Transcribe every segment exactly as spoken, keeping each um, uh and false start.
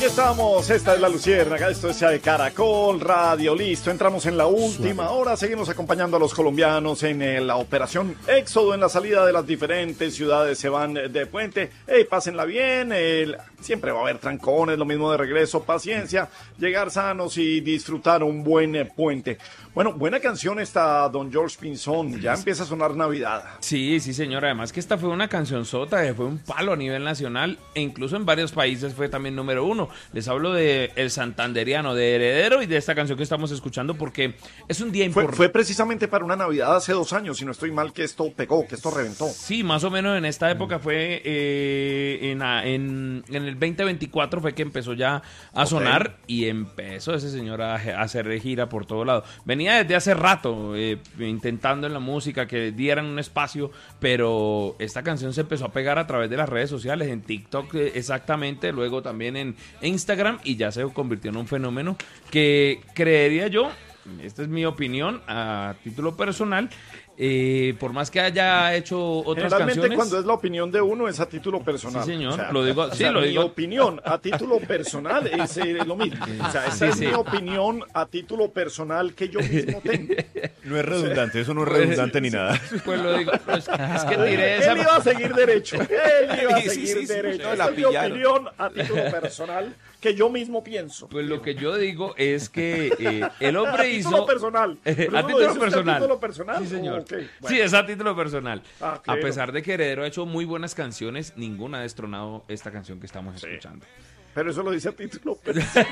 Aquí estamos, esta es La Luciérnaga, esto es de Caracol Radio, listo, entramos en la última hora, seguimos acompañando a los colombianos en eh, la operación Éxodo, en la salida de las diferentes ciudades, se van de puente, hey, pásenla bien, eh, siempre va a haber trancones, lo mismo de regreso, paciencia, llegar sanos y disfrutar un buen eh, puente. Bueno, buena canción esta, Don George Pinzón, ya empieza a sonar Navidad. Sí, sí señor, además que esta fue una canción sota, que fue un palo a nivel nacional, e incluso en varios países fue también número uno. Les hablo de El Santanderiano, de Heredero, y de esta canción que estamos escuchando porque es un día importante. Fue, fue precisamente para una Navidad hace dos años, si no estoy mal, que esto pegó, que esto reventó. Sí, más o menos en esta época fue, eh, en, en, en el veinte veinticuatro fue que empezó ya a sonar, okay. Y empezó ese señor a, a hacer gira por todo lado. Venía desde hace rato eh, intentando en la música que dieran un espacio, pero esta canción se empezó a pegar a través de las redes sociales, en TikTok eh, exactamente, luego también en Instagram, y ya se convirtió en un fenómeno que creería yo, esta es mi opinión a título personal, eh, por más que haya hecho otras Generalmente canciones. Cuando es la opinión de uno es a título personal. Sí, señor, o sea, lo digo, o sí, sea, lo mi digo. opinión a título personal es eh, lo mismo. O sea, esa sí, es sí. mi opinión a título personal que yo mismo tengo. No es redundante, eso no es redundante ni nada. Pues lo digo, pues, es que tiré Él esa. iba a seguir derecho. Él iba a Sí, seguir sí, sí, derecho. no, Esa la es mi pillaron. opinión a título personal que yo mismo pienso. Pues lo que yo digo es que eh, el hombre a hizo... título personal. Eh, ¿Pero a eso lo título dice usted personal. ¿A título personal? Sí, señor. Oh, okay. Sí, es a título personal. Ah, a claro. pesar de que Heredero ha hecho muy buenas canciones, ninguna ha destronado esta canción que estamos Sí. escuchando. Pero eso lo dice a título personal.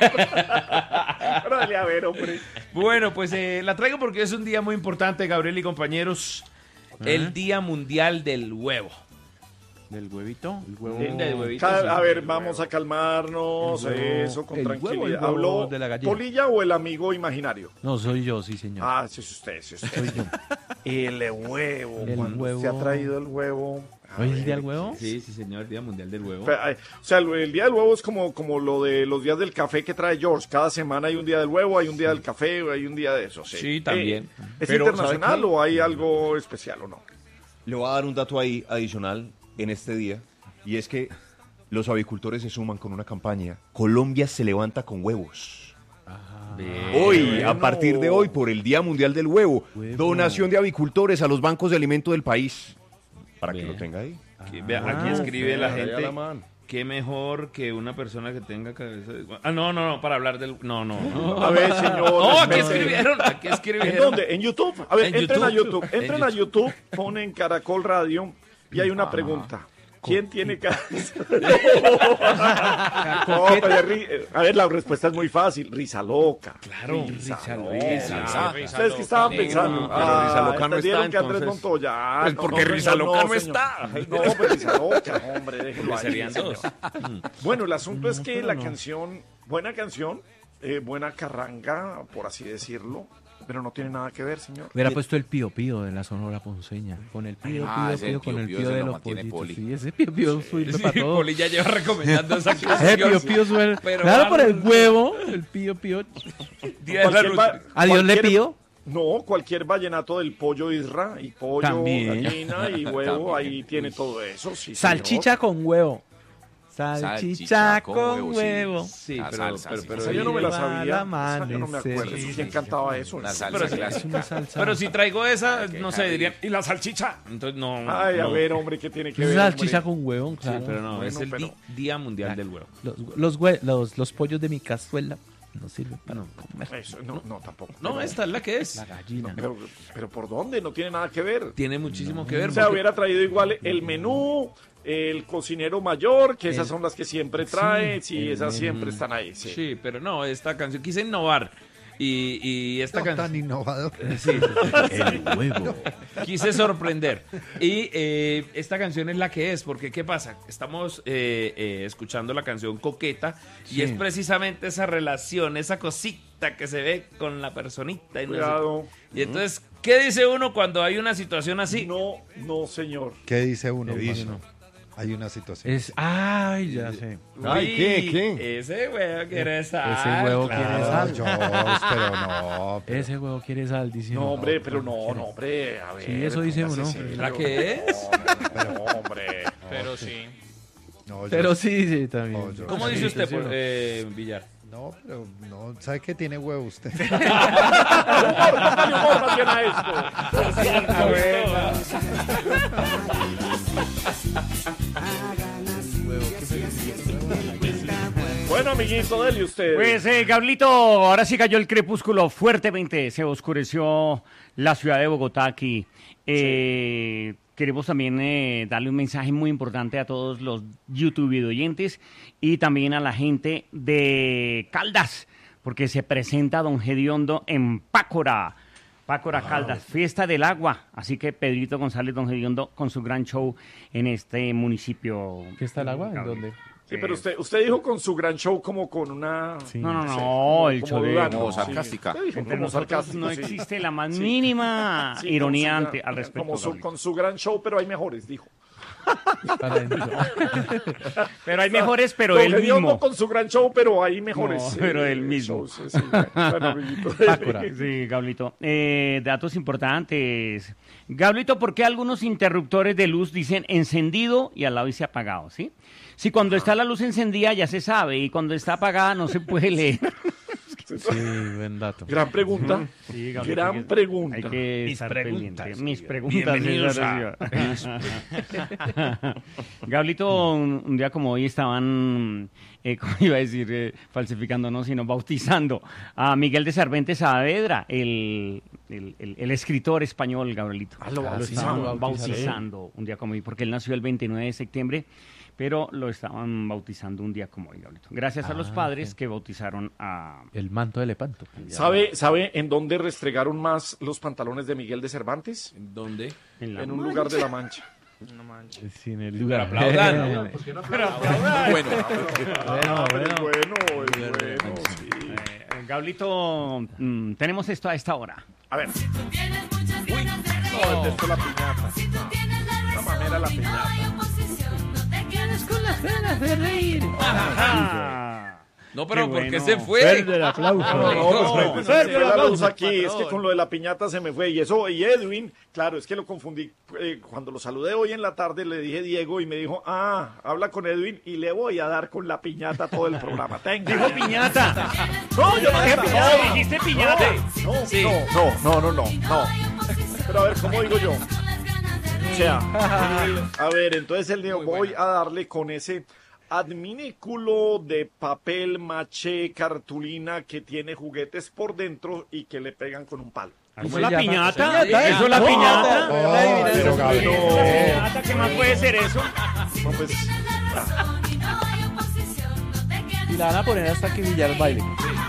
Pero dale a ver, hombre. Bueno, pues eh, la traigo porque es un día muy importante, Gabriel y compañeros. El Día Mundial del Huevo. ¿Del huevito? El huevo. El del huevito, Cal- sí. A ver, vamos a calmarnos, El huevo, eso, con el huevo, el tranquilidad. huevo ¿Habló de la gallina. Polilla o el amigo imaginario? No, soy yo, sí, señor. Ah, sí, es usted, sí, es usted. Soy yo. El huevo. El cuando huevo. se ha traído el huevo. A ¿Hoy es ver, el día del huevo? Sí, sí, señor, Día Mundial del Huevo. Pero, ay, o sea, el, el día del huevo es como, como lo de los días del café que trae George. Cada semana hay un día del huevo, hay un día del café, hay un día de eso. Sí, Sí, también. Eh, ¿Es Pero, internacional ¿sabe qué? o hay algo especial o no? Le voy a dar un dato ahí adicional en este día, y es que los avicultores se suman con una campaña. Colombia se levanta con huevos. Bien. Hoy, bueno. a partir de hoy, por el Día Mundial del Huevo, Huevo. donación de avicultores a los bancos de alimento del país. Para Bien. que lo tenga ahí. Aquí, vea, aquí escribe la Vea gente. la mano. Qué mejor que una persona que tenga cabeza de... Ah, no, no, no, para hablar del... No, no, no. A ver, señor. No, aquí respete. escribieron, aquí escribieron. ¿En dónde? ¿En YouTube? A ver, En entren a YouTube. YouTube. En Entren a YouTube. YouTube, ponen Caracol Radio y hay una pregunta. ¿Quién tiene cabeza? No, pero ri- a ver, la respuesta es muy fácil. Risa loca. Claro, Risa Risa loca. Loca. ¿Ustedes qué estaban pensando? pero Risa Loca no entendieron está, que Andrés entonces. Montoya. Ah, Pues no, porque no, Risa señor, Loca no señor. está. Ay, no, pues Risa Loca, hombre, déjelo ahí. Serían dos. Bueno, el asunto es No, que pero la no. canción, buena canción, eh, buena carranga, por así decirlo, pero no tiene nada que ver, señor. Hubiera puesto el pío pío de la Sonora Ponceña. Con el pío Ah, pío ese pío, pío con el pío pío se de lo los mantiene pollitos. Poli. Sí, ese pío pío sirve Sí, para todo. Poli ya lleva recomendando esa Ese canción. pío pío suena. Pero Claro, por el algo- huevo, el pío pío. Día de la Cualquier va- rutina. Adiós le cualquier- pío. No, cualquier vallenato del pollo isra y pollo, También. gallina y huevo, También. ahí tiene todo eso. Sí, Salchicha con huevo. Salchicha Salchicha con con huevo, sí. huevo. Sí, La pero, salsa, pero, sí. pero, Esa yo no me la Lleva sabía. al Esa yo no me amanecer. acuerdo. Sí, ¿Quién sí, cantaba eso? La salsa Pero sí, clásica. Es una salsa. pero si traigo esa, Qué no sé, cariño. dirían, ¿y la salchicha? Entonces, no. Ay, a no. ver, hombre, ¿qué tiene que Es ver? salchicha hombre? con huevo, Sí, claro. pero no, Bueno, es el pero- di- Día Mundial del Huevo. Los, los, hue- los, los pollos de mi cazuela no sirven para comer. Eso, no, no, tampoco. No, Pero- esta es la que es. La gallina. Pero, pero ¿por dónde? No tiene nada que ver. Tiene muchísimo que ver. O sea, porque- hubiera traído igual el menú, el cocinero mayor, que esas El- son las que siempre trae, sí, el esas menú. siempre están ahí. Sí. Sí, pero no, esta canción quise innovar. Y, y esta No canción tan innovador. sí, El huevo. quise sorprender. Y eh, esta canción es la que es, porque ¿qué pasa? Estamos eh, eh, escuchando la canción Coqueta y Sí. es precisamente esa relación, esa cosita que se ve con la personita. Y, no sé- Cuidado. y entonces, ¿qué dice uno cuando hay una situación así? No, no, señor. ¿Qué dice uno? ¿Qué dice cuando hay una situación? Es, ay, ya sé. Ay, ¿qué, qué? Ese huevo quiere sal. Ese huevo quiere No, sal. George, pero no. pero- Ese huevo quiere sal, dice No, uno. hombre, pero no, no, hombre. A ver. Sí, eso dice póngase uno. serio. ¿La que es? No, hombre. Pero sí. No, yo- Pero sí, sí, también. No, yo- ¿Cómo dice usted, por, eh, Villar? No, pero no, ¿sabe que tiene huevo usted? Póngale humor más bien a esto. Bueno, amiguito, dele usted. Pues, eh, Gablito, ahora sí cayó el crepúsculo fuertemente. Se oscureció la ciudad de Bogotá aquí. Eh, Queremos también eh, darle un mensaje muy importante a todos los YouTube oyentes y también a la gente de Caldas, porque se presenta Don Gediondo en Pácora. Pácora, Caldas, Fiesta del Agua. Así que Pedrito González, Don Gediondo, con su gran show en este municipio. ¿Fiesta del agua? ¿En dónde? Sí, pero usted, usted dijo con su gran show como con una... Sí. No, no, no, sé, como- el como show de... dudando, como sí. sarcástica. Usted dijo Entre como nosotros sarcástico, no sí. existe la más Sí. mínima Sí, ironía con su ante, gran- al respecto. como su- Gabriel. con su gran show, pero hay mejores, dijo. Para adentro. Pero hay mejores, pero Don él Gediondo mismo. con su gran show, pero hay mejores. No, eh, pero él mismo. shows, sí, sí. Bueno, amiguito. Pácora. Sí, Gablito. Eh, datos importantes. Gablito, ¿por qué algunos interruptores de luz dicen encendido y al lado dice apagado? ¿Sí? Si cuando está la luz encendida ya se sabe y cuando está apagada no se puede leer. Sí, buen dato. Gran pregunta. Sí, Gablito, Gran hay que- pregunta. Hay que Mis estar preguntas, pendiente. Mis señor. preguntas. Bienvenidos señor. a- Gablito, un, un día como hoy estaban, eh, como iba a decir, eh, falsificando, no, sino bautizando a Miguel de Cervantes Saavedra, el, el, el- el escritor español, Gabrielito. Ah, lo Lo bautizaron. estaban bautizaron. bautizando un día como hoy, porque él nació el veintinueve de septiembre, pero lo estaban bautizando un día como hoy, Gabrielito. Gracias a los Ah, padres ok. que bautizaron a... El manto de Lepanto. ¿Sabe, ¿Sabe en dónde restregaron más los pantalones de Miguel de Cervantes? ¿En dónde? En, la En un lugar de la Mancha. Sí, en el Pero lugar. aplaudan, ¿no? Eh, Bueno, Bueno, Ah, pero es bueno. bueno, es bueno, sí. Eh, Gablito, mm, tenemos esto a esta hora. A ver. Tienes muchas ganas de reír. No, detesto la piñata. Si tú tienes la Una mamera la razón y no piñata. hay oposición, no te quedes con las ganas de reír. no, pero Qué ¿por qué bueno. se fue? Fuerte el aplauso. No, no, pues, pues, Fuerte se fue el la luz aplauso, aquí, es que patrón. con lo de la piñata se me fue. Y eso, y Edwin, claro, es que lo confundí. eh, cuando lo saludé hoy en la tarde le dije Diego y me dijo, ah, habla con Edwin y le voy a dar con la piñata todo el programa. Tenga. Dijo piñata. No, yo no dije No, piñata. dijiste piñata. No, Sí. no, no, no, no, no. Pero a ver, ¿cómo digo yo? O sea, el- a ver, entonces él dijo, voy a darle con ese adminículo de papel maché cartulina que tiene juguetes por dentro y que le pegan con un palo. ¿Eso es se la llama? piñata? ¿Eso ¿Eso es la piñata? Oh, pero Gabriel. ¿Piñata? ¿Qué más puede ser eso? No, pues, Y la van a poner hasta que Villar baile.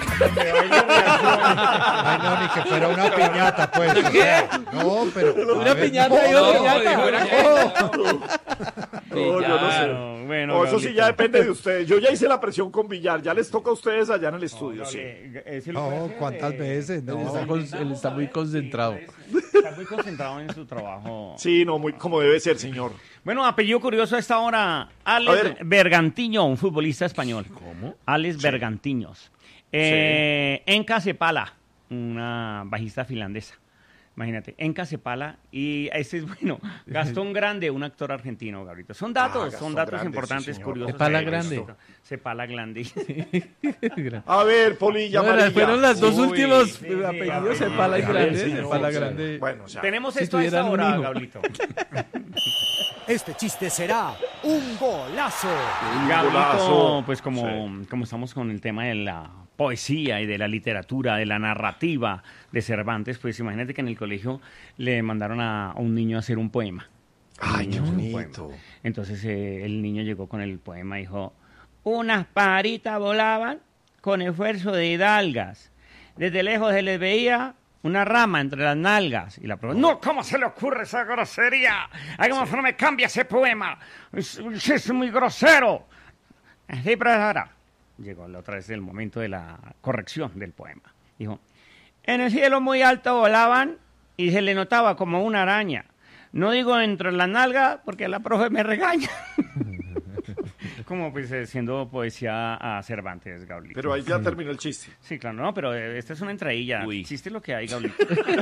Ay, no, ni que fuera una piñata, pues. o sea, no, pero. Una a ver, piñata, digo No, piñata. dijo, era que- no, yo no sé. Claro, bueno, No, eso sí Gablito. ya depende de ustedes. Yo ya hice la presión con Villar, ya les toca a ustedes allá en el estudio, sí. Eh, eh, ¿sí lo puede No, hacer? ¿cuántas Eh, veces? Él No. está, con- él está muy concentrado. Está muy concentrado en su trabajo. Sí, no, muy como debe ser, señor. Bueno, apellido curioso a esta hora. A Alex ver. Bergantiño, un futbolista español. ¿Cómo? Alex Bergantiños. Eh, Enka Cepala, una bajista finlandesa. Imagínate, Enka Cepala. Y este es bueno. Gastón Grande, un actor argentino, Gabrielito. Son datos, Ah, Gastón son datos Grande, importantes, sí, señor. curiosos. Cepala que he Grande. visto. Cepala Grande. A ver, Polilla, No, era- amarilla. fueron las dos Uy, últimos sí, sí, apellidos, apellido. Cepala y A ver, Grande. señor, Cepala sí. Grande. Bueno, o sea, Tenemos Si esto a esta tuvieran un hora, hijo. Gablito. Este chiste será un golazo. Gablito, golazo. pues como, como estamos con el tema de la poesía y de la literatura, de la narrativa de Cervantes, pues imagínate que en el colegio le mandaron a, a un niño a hacer un poema. Ay, qué Un bonito. poema. Entonces eh, el niño llegó con el poema y dijo, unas pajaritas volaban con esfuerzo de hidalgas. Desde lejos se les veía una rama entre las nalgas. Y la profesora, no, ¿cómo se le ocurre esa grosería? Ay, ¿cómo no me cambia ese poema? Es, es muy grosero. Sí, profesora. Llegó la otra vez el momento de la corrección del poema. Dijo, en el cielo muy alto volaban y se le notaba como una araña. No digo entre las nalgas porque la profe me regaña. como pues eh, siendo poesía a Cervantes, Gaulito. Pero ahí ya terminó el chiste. Sí, claro, no, pero eh, esta es una entradilla. Uy. Chiste lo que hay, Gaulito.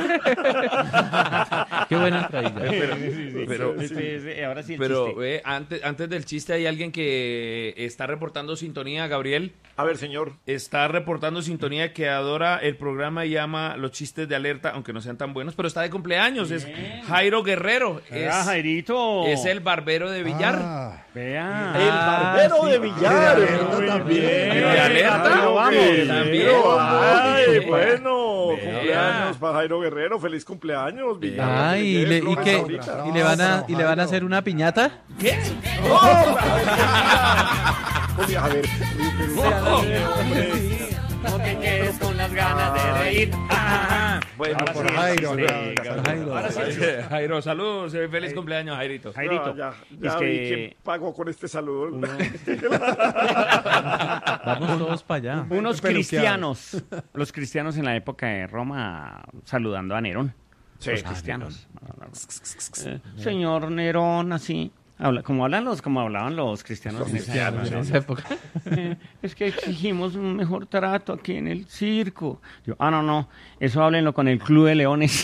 Qué buena entradilla. Pero, pero, Este es, eh, ahora sí el pero chiste. eh, antes, antes del chiste hay alguien que está reportando sintonía, Gabriel. A ver, señor. Está reportando sintonía que adora el programa y ama los chistes de alerta, aunque no sean tan buenos, pero está de cumpleaños. Es Jairo Guerrero. Ah, Es, Jairito. es el barbero de Villar. Ah, Vea. El barbero sí. de Villar. De alerta Muy también. bien. De alerta, Jairo vamos, Guerrero. también. Ay, bueno. Vea. Cumpleaños para Jairo Guerrero. Feliz cumpleaños, Villar. Ay, ¿y le, y qué? ¿Y le van a, ¿y le van a hacer una piñata? ¿Qué? Oye, a ver. No te quedes con las ganas de reír. Bueno, Ahora por sí, Jairo, este, ya, Gabriel. Jairo. Ahora sí, Jairo, saludos. eh, Feliz cumpleaños, Jairito. Jairito. Ya, ya, es ya vi que quién pagó con este saludo. Vamos todos para allá. unos Peluqueados. cristianos, los cristianos en la época de Roma saludando a Nerón. Sí. Los cristianos. Eh, Señor Nerón, así. Habla, como hablan los, como hablaban los cristianos en esa época. En esa época. Eh, es que exigimos un mejor trato aquí en el circo. Yo, ah, no, no, eso háblenlo con el Club de Leones.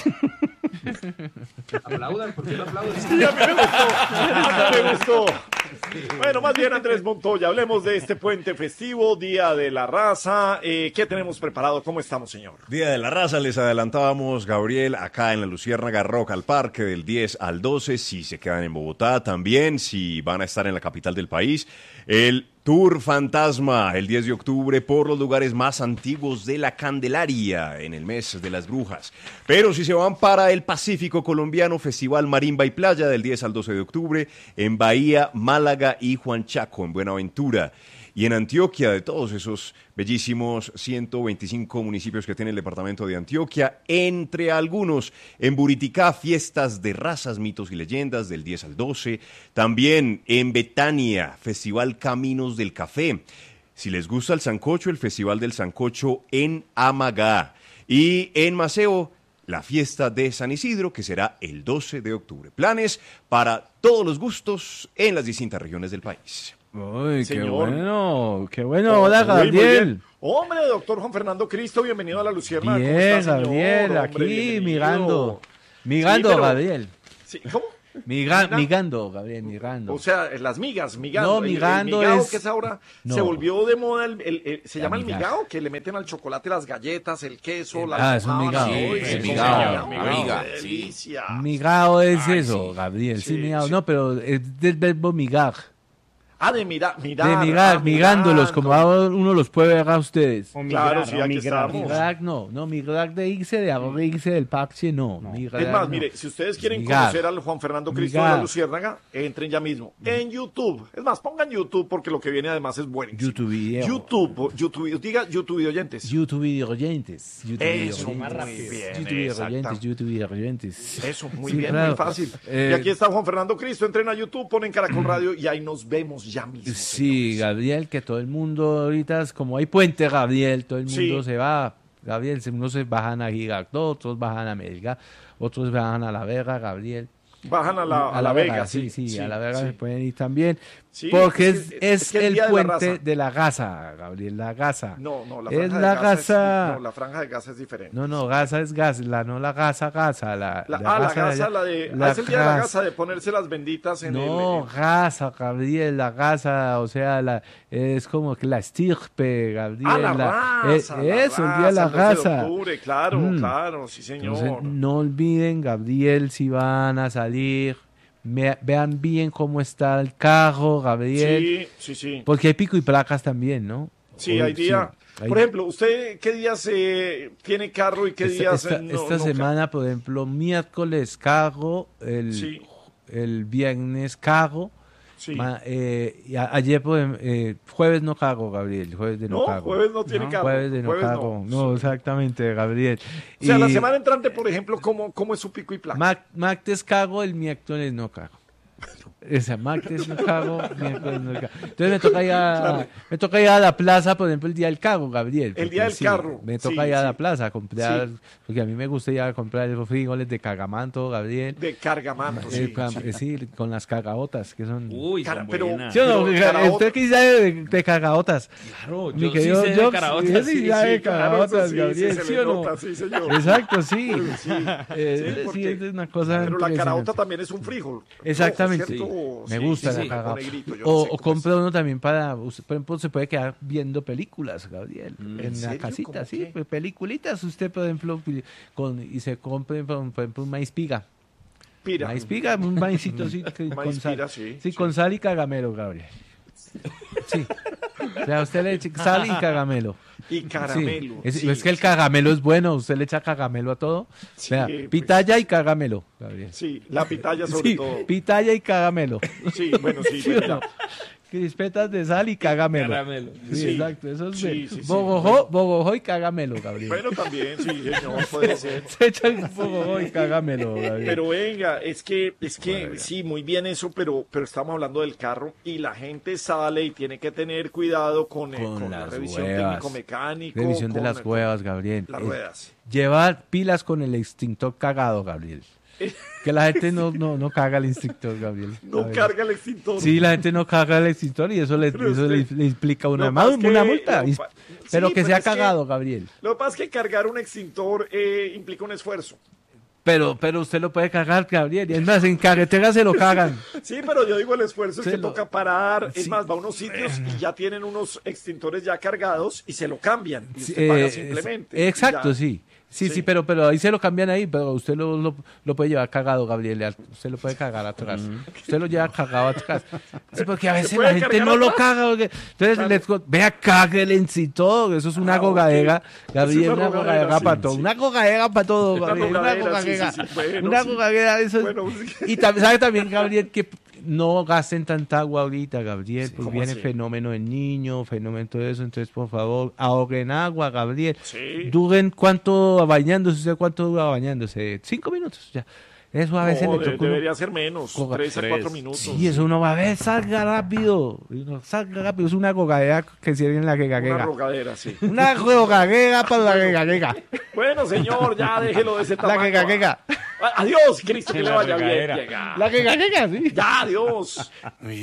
Aplaudan, ¿por qué no aplauden? Sí, a mí me gustó. A mí me gustó. Bueno, más bien, Andrés Montoya, hablemos de este puente festivo, Día de la Raza. Eh, ¿Qué tenemos preparado? ¿Cómo estamos, señor? Día de la Raza, les adelantábamos, Gabriel, acá en la Luciérnaga Rock al Parque del diez al doce, si se quedan en Bogotá también, si van a estar en la capital del país. El Tour Fantasma, el diez de octubre, por los lugares más antiguos de la Candelaria, en el mes de las brujas. Pero si se van para el Pacífico colombiano, Festival Marimba y Playa, del diez al doce de octubre, en Bahía, Málaga y Juan Chaco, en Buenaventura. Y en Antioquia, de todos esos bellísimos ciento veinticinco municipios que tiene el departamento de Antioquia, entre algunos, en Buriticá, fiestas de razas, mitos y leyendas del diez al doce. También en Betania, Festival Caminos del Café. Si les gusta el sancocho, el Festival del Sancocho en Amagá. Y en Maceo, la fiesta de San Isidro, que será el doce de octubre. Planes para todos los gustos en las distintas regiones del país. Uy, qué Señor. bueno, qué bueno. Hola, Muy, muy Gabriel. bien. Hombre, doctor Juan Fernando Cristo, bienvenido a la Luciérnaga. ¿Cómo Bien, está, señor? Gabriel, Hombre, aquí bienvenido. migando. Migando, Sí, pero- Gabriel. Sí, ¿cómo? Miga- Miga- migando, Gabriel, migando. O sea, las migas, migando. No, El- el migando migao es- que es ahora, No. se volvió de moda, el, el- el- se La llama el miga. migao, que le meten al chocolate las galletas, el queso, la Ah, es un almojábana. migao. Uy, Sí, sí, el migao, señor, miga, qué sí. delicia. Migao es Ay, eso, sí. Gabriel. Sí, Sí, migao. sí. No, pero es del verbo migar. Ah, de mirar, mirar. De migar, ah, migándolos, como mirando. ahora uno los puede ver a ustedes. O Claro, migrar, sí, o aquí migrar. estamos. Migrar no, no, migrar de irse, de ahora irse del parche, no. Migrar, Es más, no. mire, si ustedes quieren Migar. conocer al Juan Fernando Cristo de Migar. la Luciérnaga, entren ya mismo en YouTube. Es más, pongan YouTube porque lo que viene además es buenísimo. YouTube video. YouTube, YouTube, diga YouTube video oyentes. YouTube video oyentes. YouTube video Eso, oyentes. más rápido. Bien, YouTube video exacto. oyentes, YouTube video oyentes. Eso, muy Sí, bien, claro. muy fácil. Eh, y aquí está Juan Fernando Cristo, entren a YouTube, ponen Caracol Radio y ahí nos vemos ya mismo. Sí, Gabriel, que todo el mundo ahorita es como hay puente, Gabriel, todo el mundo Sí. se va. Gabriel, unos se bajan a Girardot, otros bajan a Melga, otros bajan a La Vega, Gabriel. Bajan a la, a la Vega, sí, sí, sí, a La Vega sí. se pueden ir también. Sí, porque es es, que- es es que el el día de la puente raza. de la Gaza, Gabriel, la Gaza. No, no, la es franja la de Gaza. Gaza. Es, no, la franja de Gaza es diferente. No, no, Gaza es Gaza, la, no la Gaza, Gaza. La, La, ah, la Gaza, allá. la de. La ah, es el día de la Gaza. Gaza de ponerse las benditas en No, el. Gaza, Gabriel, la Gaza, o sea, la, es como que la estirpe, Gabriel. Ah, la la- raza. eh, la eso, el día de la raza, el doce de Gaza. octubre, claro, Mm. claro, sí, señor. Entonces, no olviden, Gabriel, si van a salir, me- vean bien cómo está el carro, Gabriel, Sí, sí, sí. porque hay pico y placas también, ¿no? Sí, Uy, hay día. hay- Por ejemplo, ¿usted qué días eh, tiene carro y qué esta, días esta- eh, no- esta no semana, por ejemplo, miércoles carro, el, Sí. el viernes carro. Sí. Ma- eh, y a- ayer, por ejemplo, eh, jueves no cago, Gabriel, jueves de no, No, cago. jueves no tiene carro. Jueves de no Jueves cago. no. No, exactamente, Gabriel. O sea, la Y semana entrante, por ejemplo, ¿cómo, cómo es su pico y placa? ma- martes cago, el miércoles no cago. Esa martes no cago, miércoles no cago. Entonces me toca ir a, me toca ir a la plaza, por ejemplo, el día del carro, Gabriel. El día del sí, carro. Me toca Sí, ir a sí. la plaza a comprar, Sí. porque a mí me gusta ir a comprar los frijoles de cargamanto, Gabriel. De cargamanto, Eh, sí. cam- sí. eh, sí, con las cagaotas, que son... Uy, Cara, son pero- buenas. ¿Sí o no? pero caraota- ¿Usted qué sabe de, de cagaotas? Claro, Mi yo sí querido sé de Jobs, caraotas, yo sí sí, sabe sí, de Claro, cagaotas, eso sí, Gabriel, sí, se ¿sí le o no? nota, sí, señor. Exacto, sí. Sí. Eh, Sí, sí, porque- es una cosa Pero la impresionante. caraota también es un frijol. Exactamente. Rojo, ¿cierto? Sí. O- Me sí, gusta sí, la sí, cagada. o negrito, yo O, no sé o cómo es. compra uno también para, usted, por ejemplo, se puede quedar viendo películas, Gabriel, en, la serio? casita, ¿Cómo sí, qué? pues, peliculitas, usted, por ejemplo, con, y se compre, por por ejemplo, un maíz piga. Pira. Maíz piga, un maízito así, que- con Maíz sal. pira, sí, Sí, sí. con sal y cagamelo, Gabriel. Sí. O sea, usted le echa sal y cagamelo. Y Sí. caramelo. Es, sí, es que el sí. cagamelo es bueno, usted le echa cagamelo a todo. Sí, Vea, pues. pitaya y cagamelo, Gabriel. Sí, la pitaya sobre Sí, todo. pitaya y cagamelo. Sí, bueno, sí, ¿Sí o verdad. no? Crispetas de sal y cagamelo. Caramelo. Sí, Sí. exacto. Eso es Sí, de sí, sí. bogojó, bogojó y cagamelo, Gabriel. Bueno, también, sí, señor, puede ser. Se echa un bogojó y cagamelo, Gabriel. Pero venga, es que, es que, sí, muy bien eso, pero, pero estamos hablando del carro y la gente sale y tiene que tener cuidado con, eh, Con con la las revisión huevas. técnico-mecánico. Revisión de con- las huevas, Gabriel. Las Eh, ruedas. Llevar pilas con el extintor cagado, Gabriel. Que la gente no, no, no caga el extintor, Gabriel. No Gabriel. carga el extintor. Sí, la gente no caga el extintor y eso le, Pero eso le, usted- le implica una, Lo ma- que pasa es una que- multa. lo Y- pa- pero sí, que pero sea es que- cagado, Gabriel. Lo que pasa es que cargar un extintor eh, implica un esfuerzo. Pero, pero usted lo puede cagar, Gabriel. Y es más, en carretera se lo cagan. Sí, pero yo digo el esfuerzo es Se que lo- toca parar. Es Sí. más, va a unos sitios y ya tienen unos extintores ya cargados y se lo cambian. Y Sí, usted paga eh, simplemente. es- Exacto, Y ya. sí. Sí, sí, Sí. pero, pero ahí se lo cambian ahí, pero usted lo, lo, lo puede llevar cagado, Gabriel. al- Usted lo puede cagar atrás. Usted lo lleva cagado atrás. Sí, porque a veces puede la gente cargar no lo atrás? caga. porque- Entonces, Claro. les co- vea, cáguelense y todo. Eso es una Ah, gogadera, ok. Gabriel. Es una Una gogadera, gogadera sí, para todo. sí. Una gogadera para todo, Una Gabriel. Una gogadera, gogadera. sí, sí, sí. Bueno, Una sí. gogadera, eso es- Bueno, sí. Y tam- sabe también, Gabriel, que no gasten tanta agua ahorita, Gabriel, porque ¿cómo viene así? fenómeno del niño, fenómeno todo eso. Entonces, por favor, ahorren agua, Gabriel. Sí. Duren cuánto bañándose, ¿usted cuánto dura bañándose? Cinco minutos, ya. Eso a veces No, le de- toca uno- debería ser menos. Coga- Tres a tres. cuatro minutos. Sí, eso uno va a ver, salga rápido. Y uno salga rápido. Es una gogadera que sirve en la que Una gaguega. rogadera, sí. Una gogadera para la que gaguega. Bueno, señor, ya déjelo de ese La tamaño. que gaguega. A- Adiós, Cristo, que le La vaya bien. regadera. Llega. La que gaguega, sí. Ya, adiós.